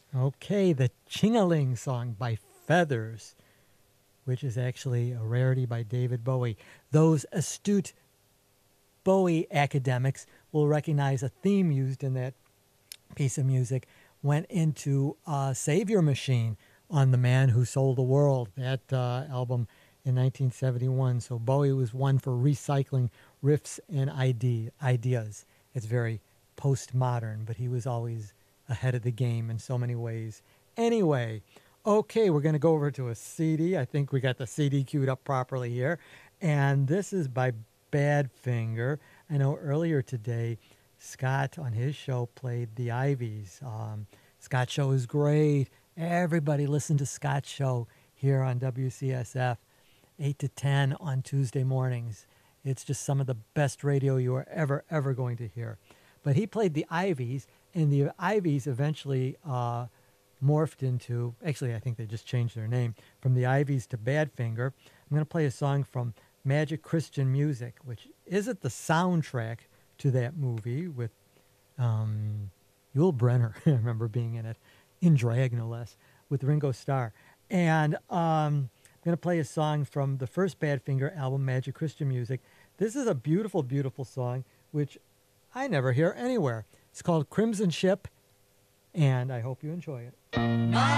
Okay, the Ching-a-Ling song by Feathers, which is actually a rarity by David Bowie. Those astute Bowie academics will recognize a theme used in that piece of music went into Savior Machine on The Man Who Sold the World, that album in 1971. So Bowie was one for recycling riffs and ideas. It's very postmodern, but he was always ahead of the game in so many ways. Anyway, okay, we're going to go over to a CD. I think we got the CD queued up properly here. And this is by Badfinger. I know earlier today, Scott on his show played the Ivies. Scott's show is great. Everybody listen to Scott's show here on WCSF, 8 to 10 on Tuesday mornings. It's just some of the best radio you are ever going to hear. But he played the Ivies, and the Ivies eventually morphed into, actually I think they just changed their name, from the Ivies to Badfinger. I'm going to play a song from Magic Christian Music, which isn't the soundtrack to that movie with Yul Brynner, I remember being in it, in drag no less, with Ringo Starr. And I'm going to play a song from the first Badfinger album, Magic Christian Music. This is a beautiful, beautiful song, which I never hear anywhere. It's called Crimson Ship, and I hope you enjoy it.